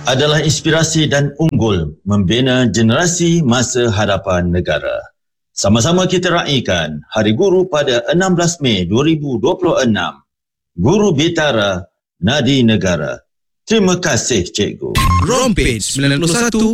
adalah inspirasi dan unggul membina generasi masa hadapan negara. Sama-sama kita raikan Hari Guru pada 16 Mei 2026. Guru Bitara, Nadi Negara. Terima kasih, Cikgu. Rompage 91